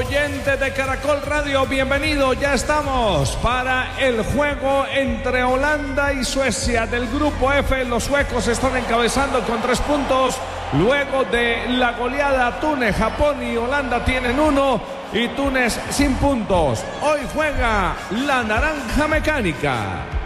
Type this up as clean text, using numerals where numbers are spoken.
oyentes de Caracol Radio, bienvenidos. Ya estamos para el juego entre Holanda y Suecia del grupo F. Los suecos están encabezando con 3 puntos. Luego de la goleada, Túnez, Japón y Holanda tienen 1 y Túnez sin puntos. Hoy juega la Naranja Mecánica.